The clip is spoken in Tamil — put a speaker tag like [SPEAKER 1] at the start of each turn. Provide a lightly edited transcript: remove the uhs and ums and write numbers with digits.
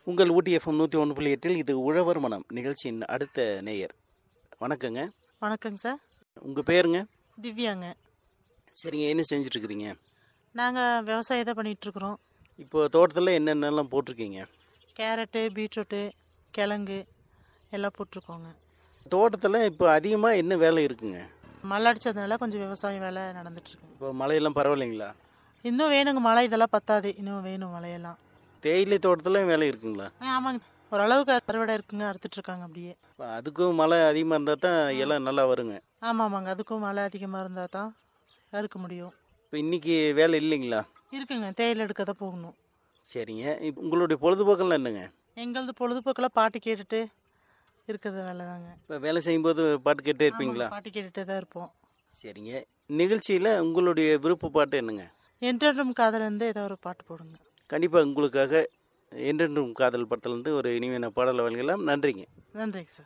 [SPEAKER 1] உங்கள் ஊட்டி எஃப்எம் 101.8 இது உழவர் மனம் நிகழ்ச்சியின் அடுத்த நேயர். வணக்கங்க.
[SPEAKER 2] வணக்கங்க சார்.
[SPEAKER 1] உங்கள் பேருங்க?
[SPEAKER 2] திவ்யாங்க.
[SPEAKER 1] சரிங்க, என்ன செஞ்சுட்ருக்குறீங்க?
[SPEAKER 2] நாங்கள் விவசாயம் தான் பண்ணிகிட்ருக்குறோம்.
[SPEAKER 1] இப்போ தோட்டத்தில் என்னென்னலாம் போட்டிருக்கீங்க?
[SPEAKER 2] கேரட்டு, பீட்ரூட்டு, கிழங்கு எல்லாம் போட்டிருக்கோங்க.
[SPEAKER 1] தோட்டத்தில் இப்போ அதிகமாக என்ன வேலை இருக்குங்க?
[SPEAKER 2] மழை அடித்ததுனால கொஞ்சம் விவசாயம் வேலை நடந்துட்டுருக்கு.
[SPEAKER 1] இப்போ மழையெல்லாம் பரவாயில்லைங்களா?
[SPEAKER 2] இன்னும் வேணுங்க, மழை இதெல்லாம் பத்தாது, இன்னும் வேணும் மழையெல்லாம்.
[SPEAKER 1] தேயிலை தோட்டத்தில் வேலை இருக்குங்களா?
[SPEAKER 2] ஆமாங்க, ஓரளவுக்கு அறுவடை இருக்குங்க, அறுத்துட்ருக்காங்க அப்படியே.
[SPEAKER 1] இப்போ அதுக்கும் மழை அதிகமாக இருந்தால் தான் எல்லாம் நல்லா வருங்க.
[SPEAKER 2] ஆமாங்க, அதுக்கும் மழை அதிகமாக இருந்தால் தான் அறுக்க முடியும்.
[SPEAKER 1] இப்போ இன்றைக்கி வேலை இல்லைங்களா?
[SPEAKER 2] இருக்குங்க, தேயிலை எடுக்க தான் போகணும்.
[SPEAKER 1] சரிங்க. இப்போ உங்களுடைய பொழுதுபோக்கெல்லாம் என்னங்க?
[SPEAKER 2] எங்களது பொழுதுபோக்கெல்லாம் பாட்டு கேட்டுட்டு இருக்கிறது வேலை தாங்க.
[SPEAKER 1] இப்போ வேலை செய்யும்போது பாட்டு கேட்டே இருப்பீங்களா?
[SPEAKER 2] பாட்டு கேட்டுகிட்டே தான் இருப்போம்.
[SPEAKER 1] சரிங்க. நிகழ்ச்சியில் உங்களுடைய விருப்ப பாட்டு என்னங்க?
[SPEAKER 2] என்றென்றும் காதலேருந்து ஏதோ ஒரு பாட்டு போடுங்க.
[SPEAKER 1] கண்டிப்பாக உங்களுக்காக என்றென்றும் காதல் படத்துலேருந்து ஒரு இனிமையான பாடலை வழங்கலாம். நன்றிங்க.
[SPEAKER 2] நன்றிங்க சார்.